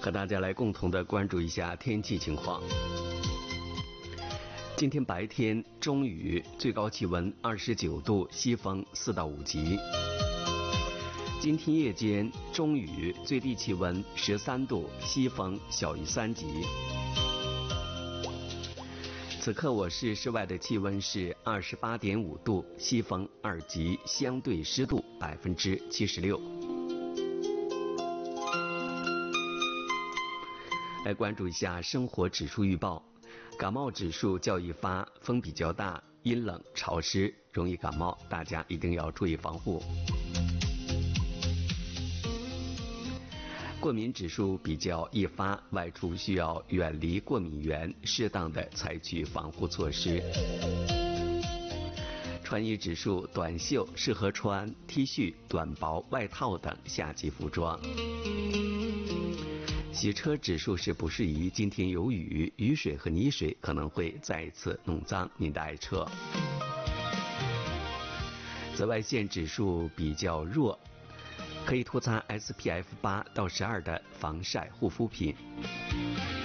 和大家来共同的关注一下天气情况。今天白天中雨，最高气温29度，西风4到5级。今天夜间中雨，最低气温13度，西风小于3级。此刻我市室外的气温是28.5度，西风2级，相对湿度76%。来关注一下生活指数预报，感冒指数较易发，风比较大，阴冷潮湿，容易感冒，大家一定要注意防护。过敏指数比较易发，外出需要远离过敏源，适当的采取防护措施。穿衣指数短袖适合穿 T 恤、短薄外套等夏季服装。洗车指数是不适宜，今天有雨，雨水和泥水可能会再一次弄脏您的爱车。紫外线指数比较弱，可以涂擦 SPF 8到12的防晒护肤品。